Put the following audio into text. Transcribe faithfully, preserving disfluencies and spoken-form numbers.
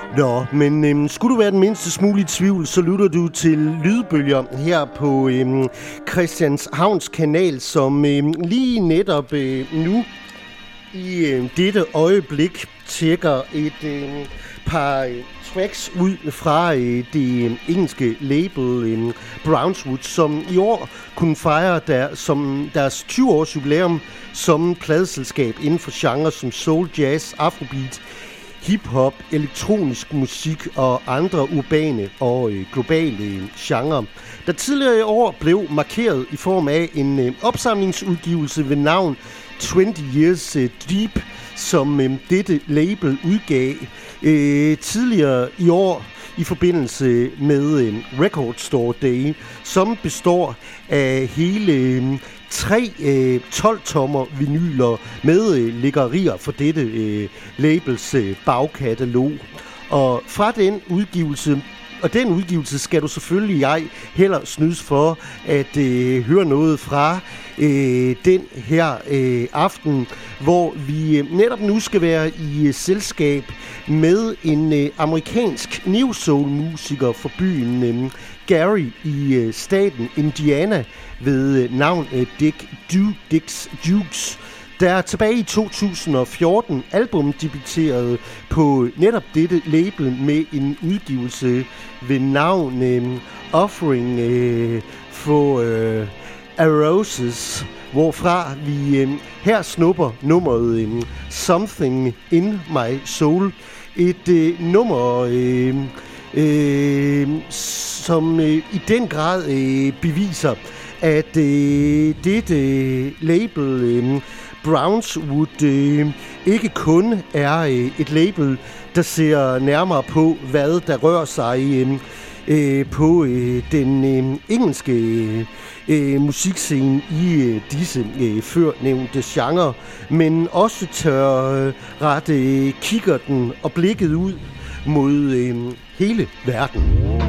Nå, men øhm, skulle du være den mindste smule i tvivl, så lytter du til Lydbølger her på øhm, Christianshavns kanal, som øhm, lige netop øh, nu i øh, dette øjeblik tjekker et øh, par øh, tracks ud fra øh, det øh, engelske label øh, Brownswood, som i år kunne fejre der, som deres tyve års jubilæum som pladeselskab inden for genrer som soul, jazz, afrobeat, hip-hop, elektronisk musik og andre urbane og øh, globale genrer, der tidligere i år blev markeret i form af en øh, opsamlingsudgivelse ved navn tyve Years øh, Deep, som øh, dette label udgav øh, tidligere i år i forbindelse med øh, Record Store Day, som består af hele øh, tre øh, tolv-tommer vinyler med øh, lækkerier for dette øh, labels øh, bagkatalog. Og fra den udgivelse, og den udgivelse skal du selvfølgelig jeg heller snydes for at øh, høre noget fra øh, den her øh, aften, hvor vi øh, netop nu skal være i øh, selskab med en øh, amerikansk neo soul musiker fra byen øh, Gary i øh, staten Indiana ved øh, navn øh, Dick Dukes Dukes, der tilbage i to tusind og fjorten album debuterede på netop dette label med en udgivelse ved navn øh, Offering øh, for øh, a Roses, hvorfra vi øh, her snupper nummeret øh, Something in My Soul, et øh, nummer øh, øh, som øh, i den grad øh, beviser, at øh, dette øh, label øh, Brownswood øh, ikke kun er øh, et label, der ser nærmere på, hvad der rører sig øh, øh, på øh, den øh, engelske øh, musikscene i øh, disse øh, førnævnte genre, men også tør øh, rette øh, kikkerten og blikket ud mod øh, hele verden.